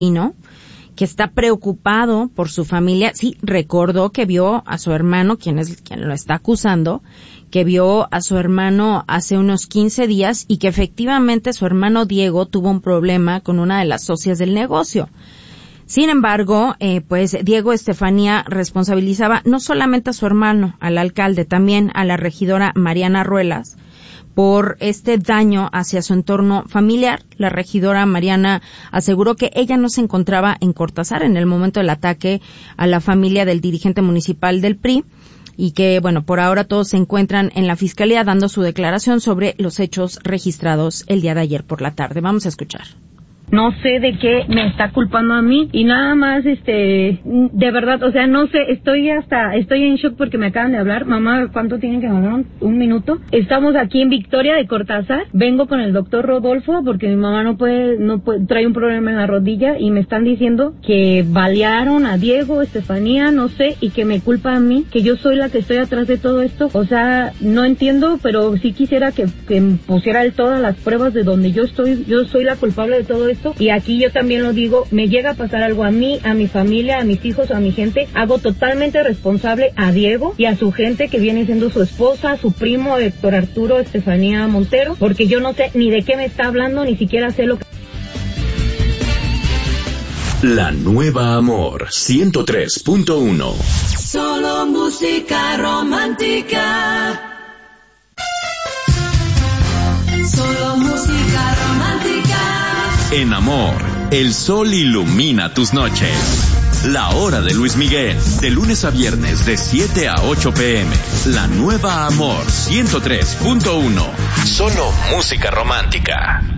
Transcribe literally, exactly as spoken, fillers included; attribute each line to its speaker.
Speaker 1: ¿no? Que está preocupado por su familia. Sí, recordó que vio a su hermano, quien es quien lo está acusando, que vio a su hermano hace unos quince días y que efectivamente su hermano Diego tuvo un problema con una de las socias del negocio. Sin embargo, eh, pues Diego Estefanía responsabilizaba no solamente a su hermano, al alcalde, también a la regidora Mariana Ruelas, por este daño hacia su entorno familiar. La regidora Mariana aseguró que ella no se encontraba en Cortázar en el momento del ataque a la familia del dirigente municipal del P R I y que, bueno, por ahora todos se encuentran en la fiscalía dando su declaración sobre los hechos registrados el día de ayer por la tarde. Vamos a escuchar.
Speaker 2: No sé de qué me está culpando a mí y nada más, este, de verdad, o sea, no sé, estoy hasta, estoy en shock porque me acaban de hablar. Mamá, ¿cuánto tienen que hablar? ¿Un, un minuto? Estamos aquí en Victoria de Cortázar. Vengo con el doctor Rodolfo porque mi mamá no puede, no puede, trae un problema en la rodilla y me están diciendo que balearon a Diego, Estefanía, no sé, y que me culpa a mí, que yo soy la que estoy atrás de todo esto. O sea, no entiendo, pero sí quisiera que, que pusiera él todas las pruebas de donde yo estoy, yo soy la culpable de todo esto. Y aquí yo también lo digo, me llega a pasar algo a mí, a mi familia, a mis hijos, a mi gente, hago totalmente responsable a Diego y a su gente que viene siendo su esposa, su primo Héctor Arturo Estefanía Montero, porque yo no sé ni de qué me está hablando, ni siquiera sé lo que...
Speaker 3: La Nueva Amor ciento tres punto uno.
Speaker 4: Solo música romántica. Solo música romántica.
Speaker 3: En Amor, el sol ilumina tus noches. La hora de Luis Miguel, de lunes a viernes de siete a ocho pm. La Nueva Amor ciento tres punto uno. Solo música romántica.